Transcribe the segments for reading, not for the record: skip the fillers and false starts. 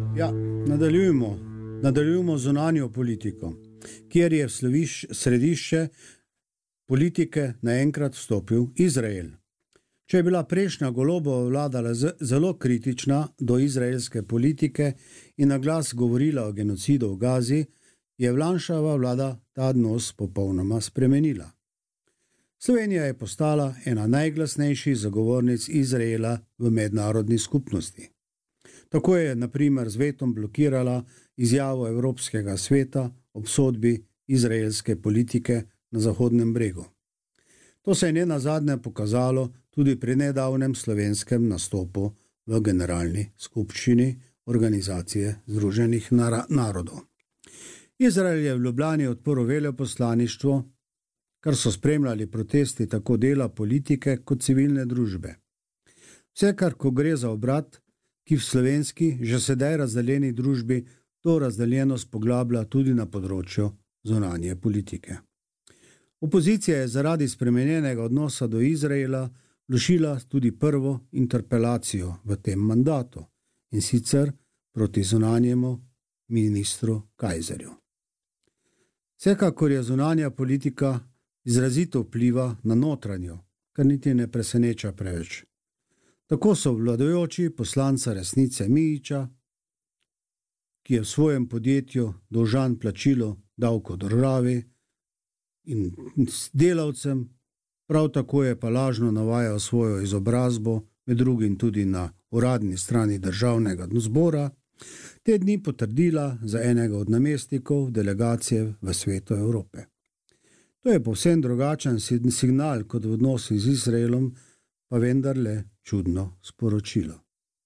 Ja, nadaljujemo zunanjo politiko, kjer je v središče politike naenkrat vstopil Izrael. Če je bila prejšnja Golobova vlada zelo kritična do izraelske politike in na glas govorila o genocidu v Gazi, je Vlanšava vlada ta odnos popolnoma spremenila. Slovenija je postala ena najglasnejših zagovornic Izraela v mednarodni skupnosti. Tako je, na primer, z vetom blokirala izjavo Evropskega sveta ob sodbi izraelske politike na Zahodnem bregu. To se je nenazadnje pokazalo tudi pri nedavnem slovenskem nastopu v Generalni skupščini Organizacije združenih narodov. Izrael je v Ljubljani odprl veleposlaništvo, kar so spremljali protesti tako dela politike kot civilne družbe. Vsekakor, ko gre za obrat, ki v slovenski, že sedaj razdeljeni družbi, to razdeljenost poglablja tudi na področju zunanje politike. Opozicija je zaradi spremenjenega odnosa do Izraela vložila tudi prvo interpelacijo v tem mandatu, in sicer proti zunanjemu ministru Kajzerju. Vsekakor je zunanja politika izrazito vpliva na notranjo, kar niti ne preseneča preveč. Tako so vladajoči poslanca Resnice Mijića, ki je v svojem podjetju dolžan plačilo davkov državi in delavcem, prav tako je pa lažno navajal svojo izobrazbo, med drugim tudi na uradni strani državnega zbora, te dni potrdila za enega od namestnikov delegacije v Svetu Evrope. To je povsem drugačen signal kot v odnosu z Izraelom, pa vendarle čudno sporočilo.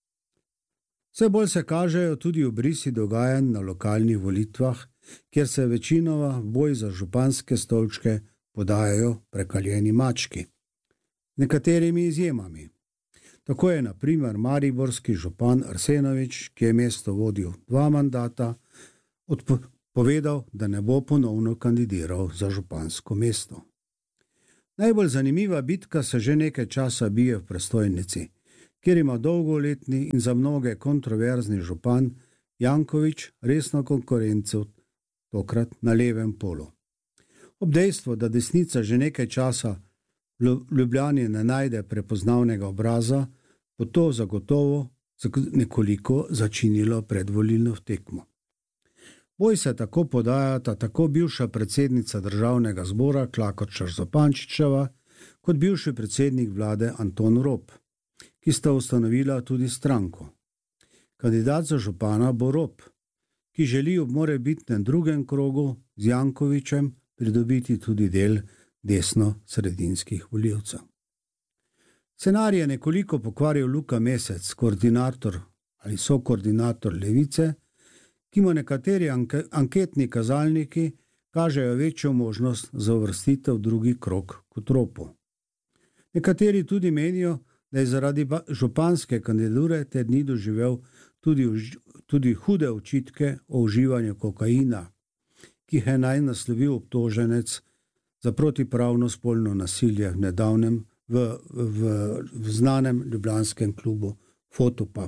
Vse bolj se kažejo tudi obrisi dogajanj na lokalnih volitvah, kjer se večinoma v boj za županske stolčke podajajo prekaljeni mački. Nekaterimi izjemami. Tako je na primer mariborski župan Arsenovič, ki je mesto vodil 2 mandata, povedal, da ne bo ponovno kandidiral za župansko mesto. Najbolj zanimiva bitka se že nekaj časa bije v prestolnici, kjer ima dolgoletni in za mnoge kontroverzni župan Janković resno konkurenco, tokrat na levem polu. Ob dejstvu, da desnica že nekaj časa v Ljubljani ne najde prepoznavnega obraza, bo to zagotovo nekoliko začinilo predvolilno tekmo. Boj se tako podajata tako bivša predsednica državnega zbora Klakočar Zupančičeva kot bivši predsednik vlade Anton Rop, ki sta ustanovila tudi stranko. Kandidat za župana bo Rop, ki želi ob morebitnem drugem krogu z Jankovićem pridobiti tudi del desno-sredinskih volivcev. Scenarij je nekoliko pokvaril Luka Mesec, koordinator ali sokoordinator Levice, ki mu nekateri anketni kazalniki kažejo večjo možnost za uvrstitev v drugi krog kot Ropu. Nekateri tudi menijo, da je zaradi županske kandidature te dni doživel tudi hude očitke o uživanju kokaina, ki jih je naj naslovil obtoženec za protipravno spolno nasilje v nedavnem v znanem ljubljanskem klubu Fotopub.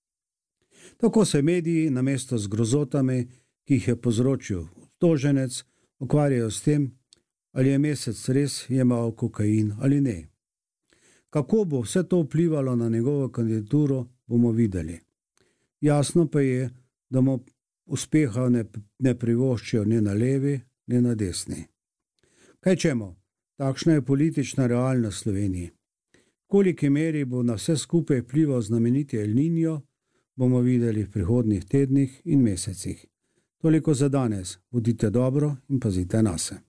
Tako se mediji namesto z grozotami, ki jih je povzročil obtoženec, ukvarjajo s tem, ali je Mesec res jemal kokain ali ne. Kako bo vse to vplivalo na njegovo kandidaturo, bomo videli. Jasno pa je, da mu uspeha ne privoščijo ne na levi, ne na desni. Kaj čemo? Takšna je politična realnost v Sloveniji. V koliki meri bo na vse skupaj vplival znameniti El Niño, bomo videli v prihodnjih tednih in mesecih. Toliko za danes. Bodite dobro in pazite nase.